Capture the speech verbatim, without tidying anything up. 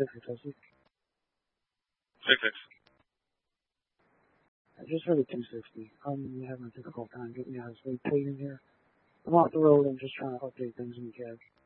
six for Toasty? Six six. I just heard a two sixty. I'm having a difficult time getting out of sleep waiting here. I'm off the road. I'm just trying to update things in the cab.